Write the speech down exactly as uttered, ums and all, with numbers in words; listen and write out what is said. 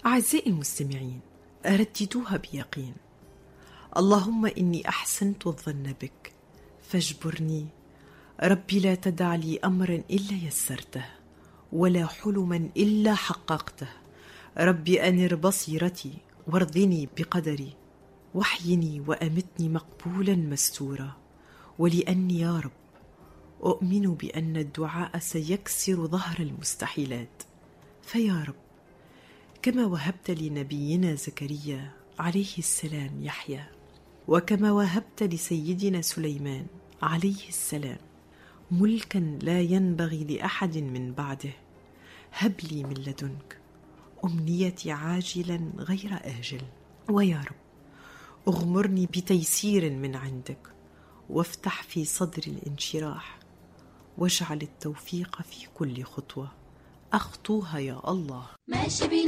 أعزائي المستمعين، رددوها بيقين: اللهم إني أحسنت الظن بك فاجبرني. ربي لا تدع لي أمرا إلا يسرته، ولا حلما إلا حققته. ربي أنر بصيرتي وارضني بقدري، واحيني وأمتني مقبولا مستورا. ولأني يا رب أؤمن بأن الدعاء سيكسر ظهر المستحيلات، فيا رب كما وهبت لنبينا زكريا عليه السلام يحيى، وكما وهبت لسيدنا سليمان عليه السلام ملكا لا ينبغي لأحد من بعده، هب لي من لدنك أمنيتي عاجلا غير آجل. ويا رب أغمرني بتيسير من عندك، وافتح في صدري الانشراح، واجعل التوفيق في كل خطوة أخطوها يا الله.